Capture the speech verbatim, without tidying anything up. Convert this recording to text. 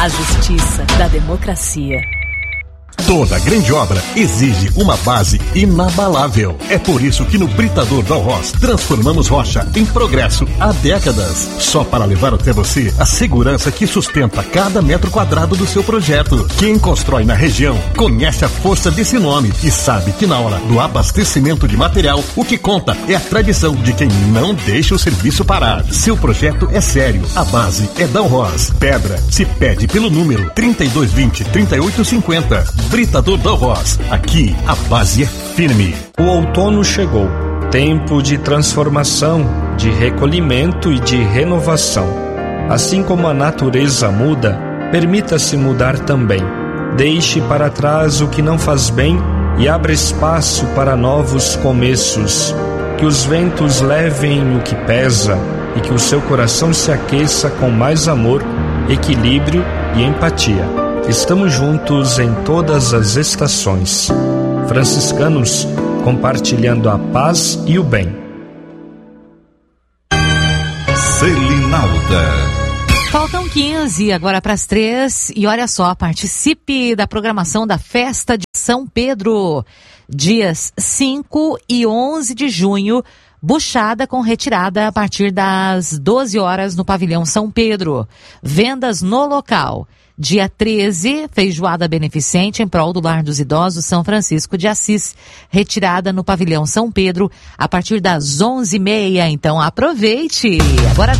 A justiça da democracia. Toda grande obra exige uma base inabalável. É por isso que no Britador Dalhoz transformamos rocha em progresso há décadas. Só para levar até você a segurança que sustenta cada metro quadrado do seu projeto. Quem constrói na região conhece a força desse nome e sabe que na hora do abastecimento de material, o que conta é a tradição de quem não deixa o serviço parar. Seu projeto é sério, a base é Dalhoz. Pedra se pede pelo número trinta e dois vinte, trinta e oito cinquenta. Britador Dalhoz. Aqui a base é firme. O outono chegou. Tempo de transformação, de recolhimento e de renovação. Assim como a natureza muda, permita-se mudar também. Deixe para trás o que não faz bem e abra espaço para novos começos. Que os ventos levem o que pesa e que o seu coração se aqueça com mais amor, equilíbrio e empatia. Estamos juntos em todas as estações. Franciscanos, compartilhando a paz e o bem. Selinalda. Faltam quinze, agora para as três. E olha só, participe da programação da Festa de São Pedro. Dias cinco e onze de junho, buchada com retirada a partir das doze horas no Pavilhão São Pedro. Vendas no local. Dia treze, feijoada beneficente em prol do Lar dos Idosos São Francisco de Assis, retirada no Pavilhão São Pedro a partir das onze e meia. Então aproveite! Agora